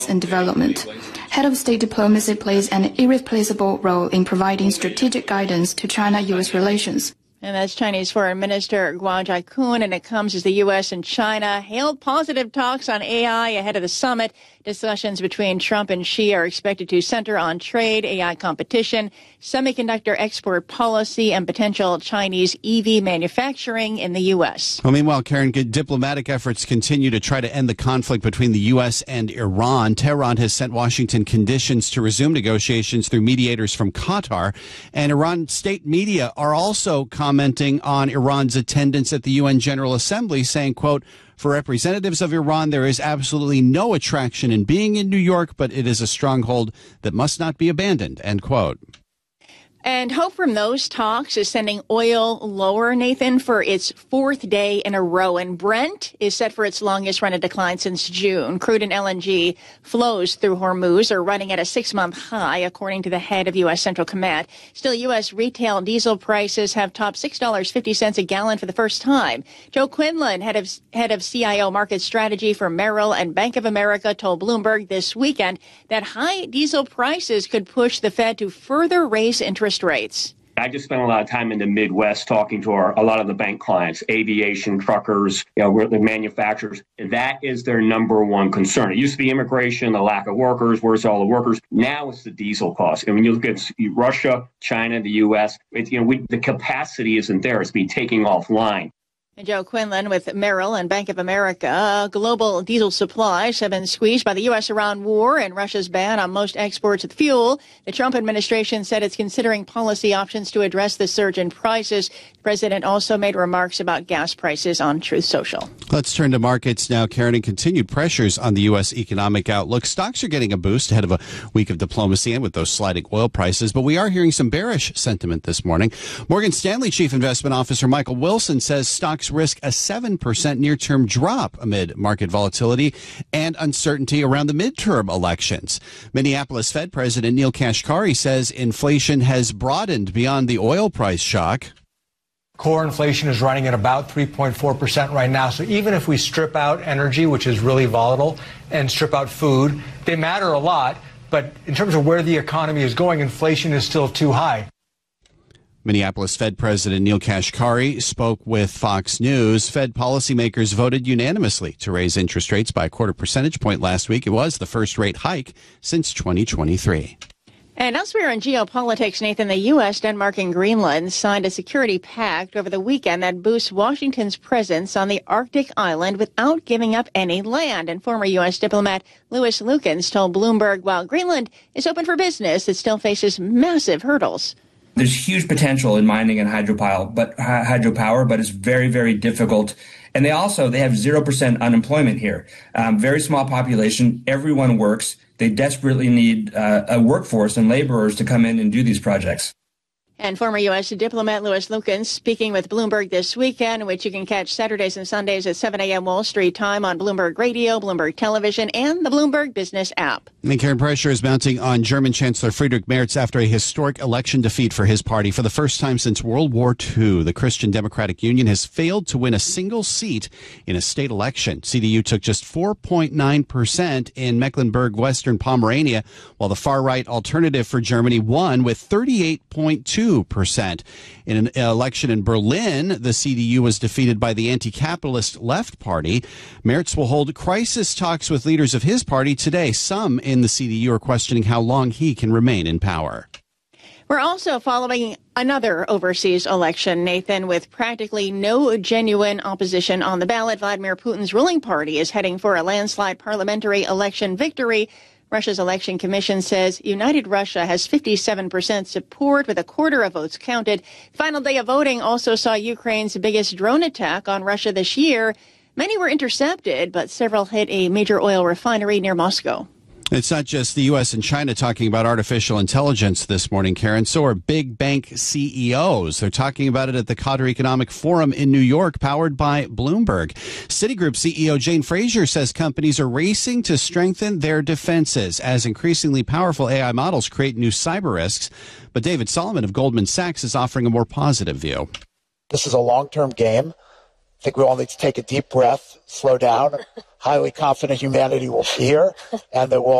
and development. Head of state diplomacy plays an irreplaceable role in providing strategic guidance to China-U.S. relations. And that's Chinese Foreign Minister Guo Jiakun, and it comes as the U.S. and China hailed positive talks on AI ahead of the summit. Discussions between Trump and Xi are expected to center on trade, AI competition, semiconductor export policy, and potential Chinese EV manufacturing in the U.S. Well, meanwhile, Karen, diplomatic efforts continue to try to end the conflict between the U.S. and Iran. Tehran has sent Washington conditions to resume negotiations through mediators from Qatar. And Iran state media are also commenting on Iran's attendance at the UN General Assembly, saying, quote, "For representatives of Iran, there is absolutely no attraction in being in New York, but it is a stronghold that must not be abandoned," end quote. And hope from those talks is sending oil lower, Nathan, for its fourth day in a row. And Brent is set for its longest run of decline since June. Crude and LNG flows through Hormuz are running at a 6-month high, according to the head of U.S. Central Command. Still, U.S. retail diesel prices have topped $6.50 a gallon for the first time. Joe Quinlan, head of CIO market strategy for Merrill and Bank of America, told Bloomberg this weekend that high diesel prices could push the Fed to further raise interest rates. I just spent a lot of time in the Midwest talking to a lot of the bank clients, aviation, truckers, the manufacturers. That is their number one concern. It used to be immigration, the lack of workers, where's all the workers? Now it's the diesel cost. And when you look at Russia, China, the U.S., the capacity isn't there. It's been taking offline. And Joe Quinlan with Merrill and Bank of America. Global diesel supplies have been squeezed by the U.S.-Iran war and Russia's ban on most exports of fuel. The Trump administration said it's considering policy options to address the surge in prices. The president also made remarks about gas prices on Truth Social. Let's turn to markets now, Karen, and continued pressures on the U.S. economic outlook. Stocks are getting a boost ahead of a week of diplomacy and with those sliding oil prices, but we are hearing some bearish sentiment this morning. Morgan Stanley Chief Investment Officer Michael Wilson says stocks risk a 7% near-term drop amid market volatility and uncertainty around the midterm elections. Minneapolis Fed President Neel Kashkari says inflation has broadened beyond the oil price shock. Core inflation is running at about 3.4% right now. So even if we strip out energy, which is really volatile, and strip out food, they matter a lot. But in terms of where the economy is going, inflation is still too high. Minneapolis Fed President Neel Kashkari spoke with Fox News. Fed policymakers voted unanimously to raise interest rates by a 0.25 percentage point last week. It was the first rate hike since 2023. And elsewhere in geopolitics, Nathan, the U.S., Denmark, and Greenland signed a security pact over the weekend that boosts Washington's presence on the Arctic island without giving up any land. And former U.S. diplomat Louis Lukens told Bloomberg while Greenland is open for business, it still faces massive hurdles. There's huge potential in mining and hydropower, but it's very, very difficult. And they have 0% unemployment here. Very small population. Everyone works. They desperately need a workforce and laborers to come in and do these projects. And former U.S. diplomat Louis Lukens speaking with Bloomberg this weekend, which you can catch Saturdays and Sundays at 7 a.m. Wall Street time on Bloomberg Radio, Bloomberg Television, and the Bloomberg Business app. And Karen, pressure is mounting on German Chancellor Friedrich Merz after a historic election defeat for his party. For the first time since World War II, the Christian Democratic Union has failed to win a single seat in a state election. CDU took just 4.9% in Mecklenburg-Western Pomerania, while the far-right Alternative for Germany won with 38.2%. In an election in Berlin, the CDU was defeated by the anti-capitalist Left Party. Merz will hold crisis talks with leaders of his party today. Some in the CDU are questioning how long he can remain in power. We're also following another overseas election, Nathan, with practically no genuine opposition on the ballot. Vladimir Putin's ruling party is heading for a landslide parliamentary election victory. Russia's election commission says United Russia has 57% support with a quarter of votes counted. Final day of voting also saw Ukraine's biggest drone attack on Russia this year. Many were intercepted, but several hit a major oil refinery near Moscow. It's not just the U.S. and China talking about artificial intelligence this morning, Karen. So are big bank CEOs. They're talking about it at the Qatar Economic Forum in New York, powered by Bloomberg. Citigroup CEO Jane Fraser says companies are racing to strengthen their defenses as increasingly powerful AI models create new cyber risks. But David Solomon of Goldman Sachs is offering a more positive view. This is a long-term game. think we all need to take a deep breath, slow down. Highly confident humanity will be here, and that we'll